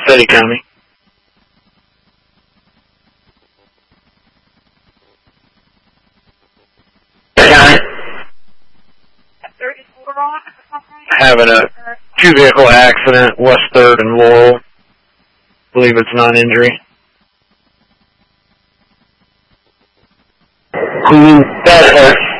City County. Having a 2-vehicle accident, West 3rd and Laurel. Believe it's non-injury. That's